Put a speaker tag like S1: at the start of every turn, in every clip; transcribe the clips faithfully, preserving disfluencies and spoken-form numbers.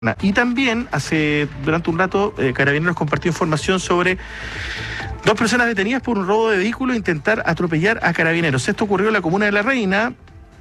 S1: Y también, hace durante un rato, eh, Carabineros compartió información sobre dos personas detenidas por un robo de vehículo e intentar atropellar a Carabineros. Esto ocurrió en la comuna de La Reina,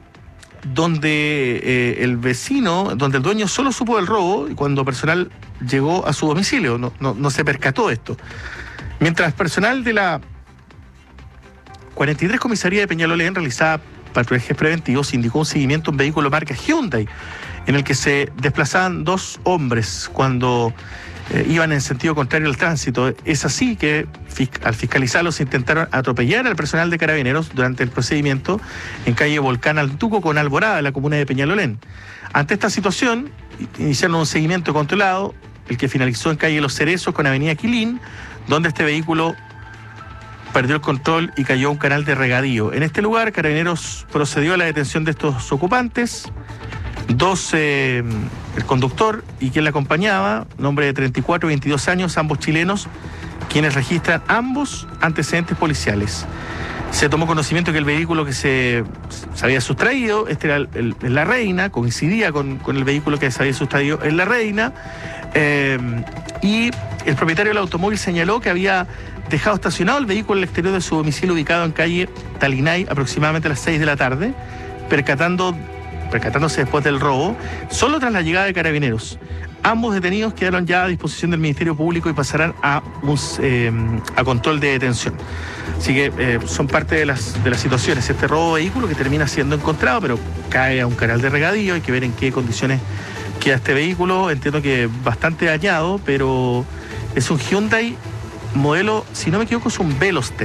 S1: donde eh, el vecino, donde el dueño solo supo del robo y cuando personal llegó a su domicilio, no, no, no se percató de esto. Mientras personal de la cuarenta y tres Comisaría de Peñalolén realizaba patrullajes preventivos, indicó un seguimiento a un vehículo marca Hyundai, en el que se desplazaban dos hombres cuando eh, iban en sentido contrario al tránsito. Es así que al fiscalizarlos intentaron atropellar al personal de Carabineros durante el procedimiento en calle Volcán Altuco con Alborada, en la comuna de Peñalolén. Ante esta situación, iniciaron un seguimiento controlado, el que finalizó en calle Los Cerezos con avenida Quilín, donde este vehículo perdió el control y cayó a un canal de regadío. En este lugar, Carabineros procedió a la detención de estos ocupantes. Dos, eh, el conductor y quien la acompañaba, nombre de treinta y cuatro y veintidós años, ambos chilenos, quienes registran ambos antecedentes policiales. Se tomó conocimiento que el vehículo que se, se había sustraído, este era el, el, el La Reina, coincidía con, con el vehículo que se había sustraído en La Reina, eh, y el propietario del automóvil señaló que había dejado estacionado el vehículo al exterior de su domicilio ubicado en calle Talinay aproximadamente a las seis de la tarde, percatando percatándose después del robo, solo tras la llegada de Carabineros. Ambos detenidos quedaron ya a disposición del Ministerio Público y pasarán a, un, eh, a control de detención. Así que eh, son parte de las, de las situaciones. Este robo de vehículo que termina siendo encontrado, pero cae a un canal de regadío. Hay que ver en qué condiciones queda este vehículo. Entiendo que bastante dañado, pero es un Hyundai modelo, si no me equivoco, es un Veloster.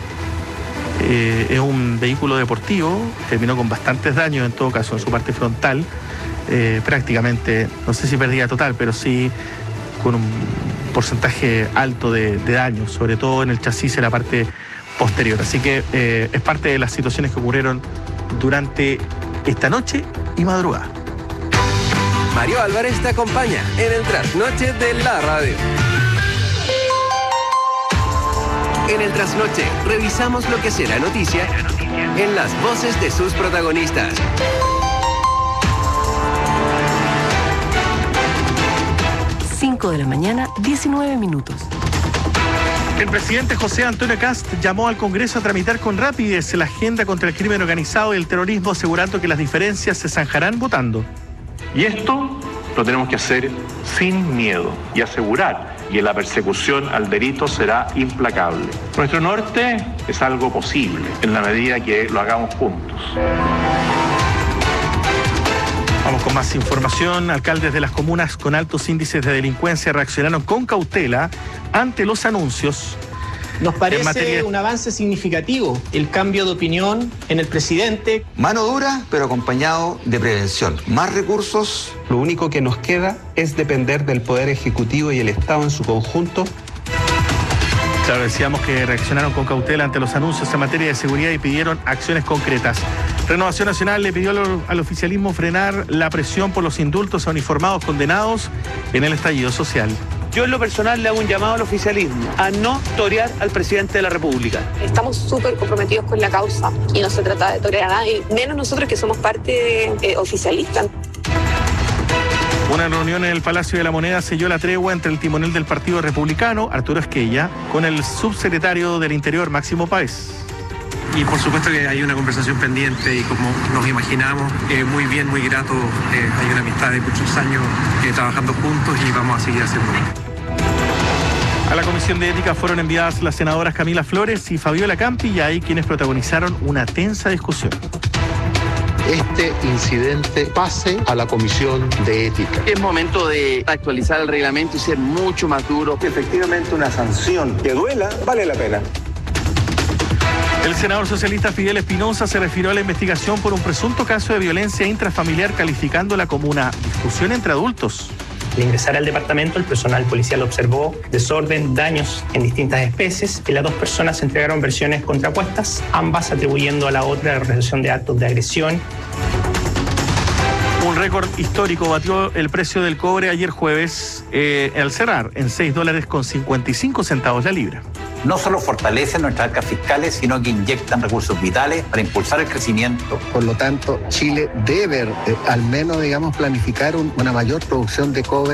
S1: Eh, es un vehículo deportivo, terminó con bastantes daños en todo caso en su parte frontal, eh, prácticamente, no sé si pérdida total, pero sí con un porcentaje alto de, de daños, sobre todo en el chasis en la parte posterior. Así que eh, es parte de las situaciones que ocurrieron durante esta noche y madrugada.
S2: Mario Álvarez te acompaña en el trasnoche de la radio. En el trasnoche, revisamos lo que será noticia en las voces de sus protagonistas.
S3: cinco de la mañana, diecinueve minutos.
S1: El presidente José Antonio Kast llamó al Congreso a tramitar con rapidez la agenda contra el crimen organizado y el terrorismo, asegurando que las diferencias se zanjarán votando.
S4: Y esto lo tenemos que hacer sin miedo y asegurar que la persecución al delito será implacable. Nuestro norte es algo posible en la medida que lo hagamos juntos.
S1: Vamos con más información. Alcaldes de las comunas con altos índices de delincuencia reaccionaron con cautela ante los anuncios.
S5: Nos parece
S1: materia...
S5: un avance significativo el cambio de opinión en el presidente.
S6: Mano dura, pero acompañado de prevención. Más recursos.
S7: Lo único que nos queda es depender del Poder Ejecutivo y el Estado en su conjunto.
S1: Claro, decíamos que reaccionaron con cautela ante los anuncios en materia de seguridad y pidieron acciones concretas. Renovación Nacional le pidió al, al oficialismo frenar la presión por los indultos a uniformados condenados en el estallido social.
S8: Yo en lo personal le hago un llamado al oficialismo a no torear al presidente de la República.
S9: Estamos súper comprometidos con la causa y no se trata de torear a nadie, menos nosotros que somos parte eh, oficialista.
S1: Una reunión en el Palacio de la Moneda selló la tregua entre el timonel del Partido Republicano, Arturo Esquella, con el subsecretario del Interior, Máximo Páez.
S10: Y por supuesto que hay una conversación pendiente y como nos imaginamos, eh, muy bien, muy grato, eh, hay una amistad de muchos años eh, trabajando juntos y vamos a seguir haciéndolo.
S1: A la Comisión de Ética fueron enviadas las senadoras Camila Flores y Fabiola Campi, y ahí quienes protagonizaron una tensa discusión.
S11: Este incidente pase a la Comisión de Ética.
S12: Es momento de actualizar el reglamento y ser mucho más duro.
S13: Efectivamente, una sanción que duela vale la pena.
S1: El senador socialista Fidel Espinosa se refirió a la investigación por un presunto caso de violencia intrafamiliar, calificándola como una discusión entre adultos.
S14: Al ingresar al departamento, el personal policial observó desorden, daños en distintas especies y las dos personas entregaron versiones contrapuestas, ambas atribuyendo a la otra la realización de actos de agresión.
S1: Un récord histórico batió el precio del cobre ayer jueves eh, al cerrar en seis dólares con cincuenta y cinco centavos la libra.
S15: no solo fortalecen nuestras arcas fiscales, sino que inyectan recursos vitales para impulsar el crecimiento.
S16: Por lo tanto, Chile debe eh, al menos, digamos, planificar un, una mayor producción de cobre